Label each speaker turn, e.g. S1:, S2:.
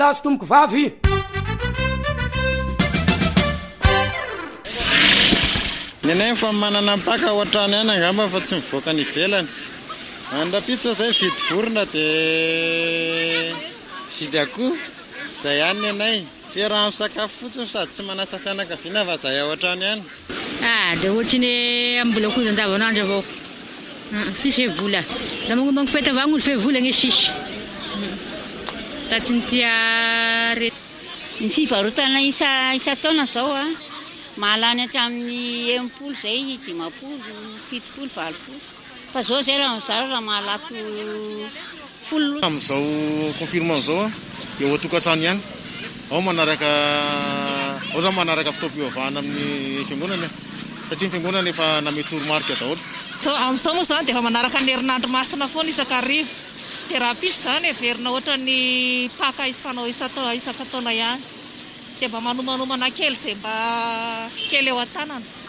S1: tasy tomoko vavy
S2: nenay fa manana mpaka ohatrany ihany angamba fa tsy mivoaka ny ivelany andrapitso zay vidy vorona dia vidy akoho zay ihany nenay firaha misakafo fotsiny sady tsy manasa fianakaviana fa zay ohatrany ihany
S3: dia ohatrany ambola koa andavanandro avao sisy vola da magnomagno fety avao gn'olo fe vola gne sisy tatsy ny tia
S4: ny fivarotana isa taona zao mahalany hatramin'ny 10 zay 10, 70, 80 fa zao zay raha mizara raha mahalako 10
S2: am'izao confirmant zao dia ohatokasany ihany ao manaraka fitaom-pivavahana amin'ny fiangonana satria ny fiangonana efa nametoromarika daholo
S5: am'izao moa zany dia efa manaraka ny herinandro masina foana isakarivo dia raha pisy zany everina ohatra ny paka izy fanao isaka taona ihany dia mba manomanomana kely zay mba kely eo an-tanana